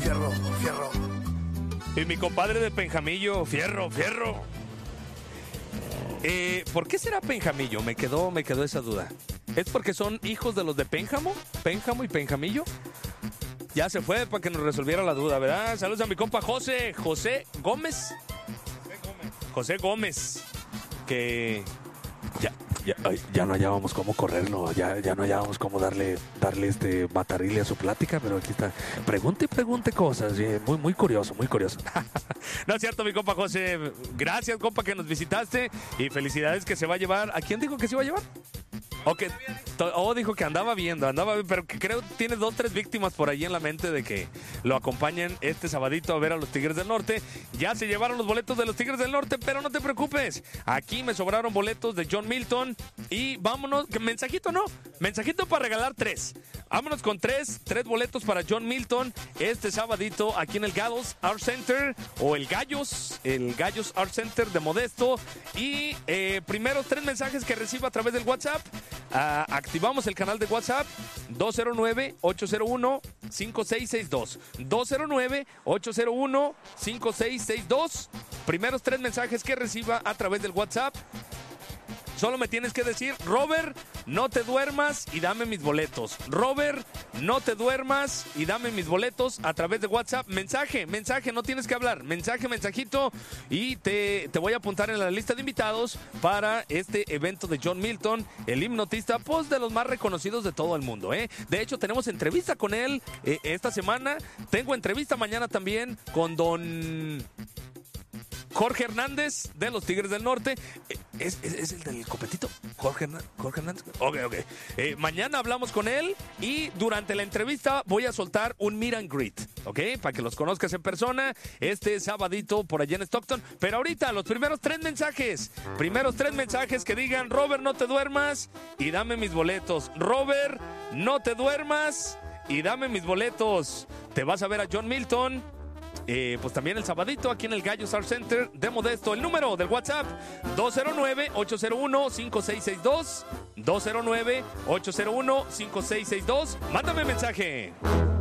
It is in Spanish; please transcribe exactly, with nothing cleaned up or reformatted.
fierro, fierro. Y mi compadre de Penjamillo, fierro, fierro. Eh, ¿Por qué será Penjamillo? Me quedó, me quedó esa duda. ¿Es porque son hijos de los de Pénjamo? ¿Pénjamo y Penjamillo? Ya se fue para que nos resolviera la duda, ¿verdad? Saludos a mi compa José, José Gómez. José Gómez. José Gómez. Que ya, ya, ay, ya no hallábamos cómo correrlo, ya, ya no hallábamos cómo darle, darle este matarile a su plática, pero aquí está. Pregunte y pregunte cosas, eh, muy, muy curioso, muy curioso. No es cierto, mi compa José. Gracias, compa, que nos visitaste y felicidades que se va a llevar. ¿A quién dijo que se iba a llevar? O que, oh, dijo que andaba viendo, andaba viendo, pero que creo que tiene dos, tres víctimas por ahí en la mente de que lo acompañen este sabadito a ver a los Tigres del Norte. Ya se llevaron los boletos de los Tigres del Norte, pero no te preocupes. Aquí me sobraron boletos de John Milton y vámonos, que mensajito no, mensajito para regalar tres. Vámonos con tres, tres boletos para John Milton este sabadito aquí en el Gallos Art Center o el Gallos, el Gallos Art Center de Modesto. Y eh, primero tres mensajes que reciba a través del WhatsApp. Uh, activamos el canal de WhatsApp dos cero nueve, ocho cero uno, cinco seis seis dos dos cero nueve, ocho cero uno, cinco seis seis dos. Primeros tres mensajes que reciba a través del WhatsApp. Solo me tienes que decir: Robert, no te duermas y dame mis boletos. Robert, no te duermas y dame mis boletos a través de WhatsApp. Mensaje, mensaje, no tienes que hablar. Mensaje, mensajito. Y te, te voy a apuntar en la lista de invitados para este evento de John Milton, el hipnotista, pues de los más reconocidos de todo el mundo, ¿eh? De hecho, tenemos entrevista con él eh, esta semana. Tengo entrevista mañana también con don Jorge Hernández de los Tigres del Norte. ¿Es, es, es el del copetito? Jorge, Hernández, Jorge Hernández. Ok, ok. Eh, mañana hablamos con él y durante la entrevista voy a soltar un meet and greet, ¿ok? Para que los conozcas en persona este sabadito por allá en Stockton. Pero ahorita, los primeros tres mensajes. Primeros tres mensajes que digan: Robert, no te duermas y dame mis boletos. Robert, no te duermas y dame mis boletos. Te vas a ver a John Milton. Eh, pues también el sabadito aquí en el Gallos Art Center de Modesto. El número del WhatsApp dos cero nueve, ocho cero uno, cinco seis seis dos dos cero nueve, ocho cero uno, cinco seis seis dos. Mándame mensaje.